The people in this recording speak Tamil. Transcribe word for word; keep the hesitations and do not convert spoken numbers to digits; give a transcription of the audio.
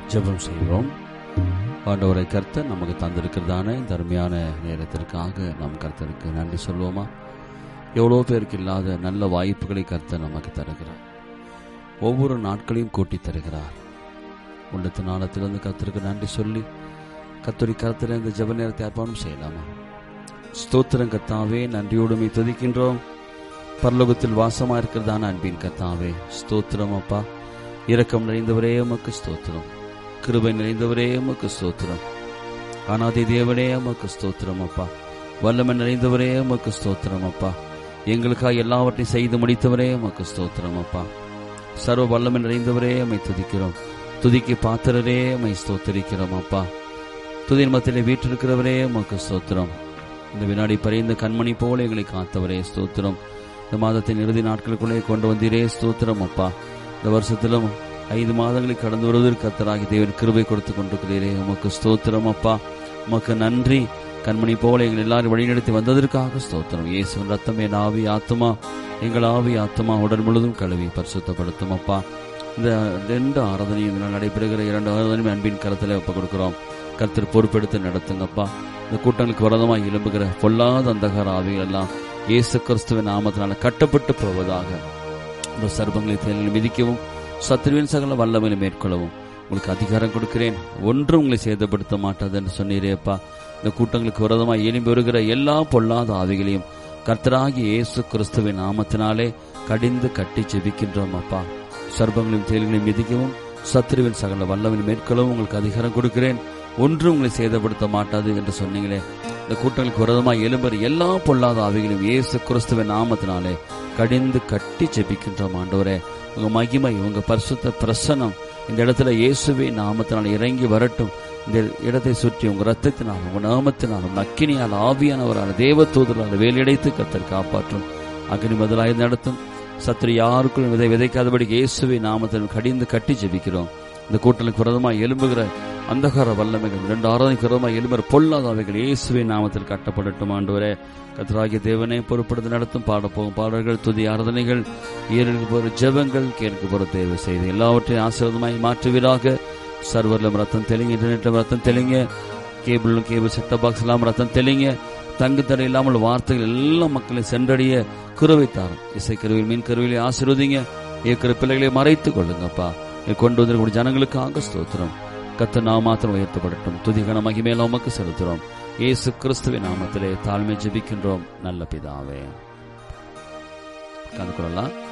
ஜெபம் செய்வோம். ஆண்டவரை கர்த்தர் நமக்கு தந்திருக்கிறதான இந்த அருமையான நேரத்திற்காக நாம் கர்த்தருக்கு நன்றி சொல்வோமா? எவ்வளோ பேருக்கு இல்லாத நல்ல வாய்ப்புகளை கர்த்தர் நமக்கு தருகிறார். ஒவ்வொரு நாட்களையும் கூட்டி தருகிறார். உள்ளத்து நாளத்திலிருந்து கர்த்தருக்கு நன்றி சொல்லி கர்த்தரை கர்த்தரை இந்த ஜெப நேரத்தை அர்ப்பணம் செய்யலாமா? ஸ்தோத்திரம் கர்த்தாவே, நன்றியோடுமை துதிக்கின்றோம். பரலோகத்தில் வாசமா இருக்கிறதான அன்பின் கர்த்தாவே ஸ்தோத்திரம் அப்பா. இரக்கம் நிறைந்தவரே உமக்கு ஸ்தோத்திரம். கிருபை நிறைந்தவரே உமக்கு ஸ்தோத்திரம். அநாதி தேவனே உமக்கு ஸ்தோத்திரம் அப்பா. வல்லமை நிறைந்தவரே உமக்கு ஸ்தோத்திரம் அப்பா. எங்களுக்காக எல்லாவற்றையும் செய்து முடித்தவரே உமக்கு ஸ்தோத்திரம் அப்பா. சர்வ வல்லமை நிறைந்தவரே உம்மை துதிக்கிறோம். துதிக்கு பாத்திரரே உம்மை ஸ்தோத்திரிக்கிறோம் அப்பா. துதியின் மத்தியிலே வீற்றிருக்கிறவரே உமக்கு ஸ்தோத்திரம். இந்த வினாடி பறிந்த கண்மணி போல எங்களை காத்தவரே ஸ்தோத்திரம். இந்த மாதத்தின் இறுதி நாட்களுக்குள்ளே கொண்டு வந்தீரே ஸ்தோத்திரம் அப்பா. இந்த வருஷத்திலும் ஐந்து மாதங்களை கடந்து வருவதற்கு கர்த்தராகி தேவன் கிருபை கொடுத்து கொண்டிருக்கிறீரே உமக்கு ஸ்தோத்திரம் அப்பா. உமக்கு நன்றி. கண்மணி போல எங்கள் எல்லாரும் வழிநடத்தி வந்ததற்காக ஸ்தோத்திரம். இயேசுவின் ரத்தம் என் ஆவி ஆத்துமா, எங்கள் ஆவி ஆத்துமா உடல் முழுதும் கழுவி பரிசுத்தப்படுத்தும் அப்பா. இந்த ரெண்டு ஆராதனையும் நடைபெறுகிற இரண்டு ஆராதனையும் அன்பின் கரத்தில் ஒப்புக் கொடுக்கிறோம். கர்த்தர் பொறுப்பெடுத்து நடத்துங்கப்பா. இந்த கூட்டங்களுக்கு விரதமாக எழும்புகிற பொல்லாத அந்தகார ஆவிகள் எல்லாம் இயேசு கிறிஸ்துவின் நாமத்தினால கட்டப்பட்டு போவதாக. இந்த சர்பங்களை தேனில் மிதிக்கவும் சத்துருவின் சகல வல்லமையை மேற்கொள்ளவும் உங்களுக்கு அதிகாரம் கொடுக்கிறேன். ஒன்றும் உங்களை சேதப்படுத்த மாட்டாது என்று சொன்னீரேப்பா. இந்த கூட்டங்களுக்கு விரோதமாக எழும்பி வருகிற எல்லா பொல்லாத ஆவிகளையும் கர்த்தராகிய இயேசு கிறிஸ்துவின் நாமத்தினாலே கடிந்து கட்டி ஜெபிக்கின்றோம் அப்பா. சர்பங்களையும் தேல்களையும் மிதிக்கவும் சத்துருவின் சகல வல்லமையை மேற்கொள்ளவும் உங்களுக்கு அதிகாரம் கொடுக்கிறேன். ஒன்றும் உங்களை சேதப்படுத்த மாட்டாது என்று சொன்னீங்களே. இந்த கூட்டங்களுக்கு விரோதமாக எழும்புற எல்லா பொல்லாத ஆவிகளையும் இயேசு கிறிஸ்துவின் நாமத்தினாலே கடிந்து கட்டி ஜெபிக்கின்றோம் ஆண்டவரே. உங்க மகிமை, உங்க பரிசுத்த பிரசன்னம் இந்த இடத்துல இயேசுவே நாமத்தினால் இறங்கி வரட்டும். இந்த இடத்தை சுற்றி உங்க ரத்தத்தினால், உங்க நாமத்தினாலும் அக்கினியால், ஆவியானவரால், தேவ தூதரால் வேலையடைத்து கர்த்தர் காப்பாற்றும். அக்னி முதலாய் நடத்தும். சத்துரு யாருக்கும் விதை விதைக்காதபடி இயேசுவே நாமத்தில் கடிந்து கட்டி ஜெபிக்கிறோம். இந்த கூட்டலுக்கு விரோதமாக எழும்புகிற அந்தகார வல்லமைகள், இரண்டு ஆராதனைக்கு விரோதமாக எழும்புகிற பொல்லாதவைகள் இயேசுவே நாமத்தில் கட்டப்படட்டும் ஆண்டவரே. கர்த்தராகிய தேவனே பொறுப்படுத்தி நடத்தும் பாடப்போகும் பாடல்கள், துதி ஆராதனைகள், ஏற்கு போகிற ஜெபங்கள், கேட்க போகிற தேவை செய்து எல்லாவற்றையும் ஆசீர்வாதமாய் மாற்றுவீராக. சர்வரிலும் ரத்தம் தெளிங்க, இன்டர்நெட்ல ரத்தம் தெளிங்க, கேபிளும் கேபிள் செட்டப் பாக்ஸ் எல்லாம் ரத்தம் தெளிங்க. தங்கு தடை இல்லாமல் வார்த்தைகள் எல்லா மக்களையும் சென்றடைய குறுவைத்தாரும். இசைக்கருவியில் மீன் கருவியை ஆசீர்வதிங்க. இருக்கிற பிள்ளைகளை மறைத்துக் கொள்ளுங்கப்பா. கொண்டு வந்திருக்கூடிய ஜனங்களுக்காக ஸ்தோத்திரம். கர்த்தர் நாம மாத்திரம் உயர்த்தப்படட்டும். துதிகன மகிமையில உமக்கு செலுத்துறோம். இயேசு கிறிஸ்துவின் நாமத்திலே தாழ்மை ஜெபிக்கின்றோம் நல்ல பிதாவே. கலந்து கொள்ளலாம்.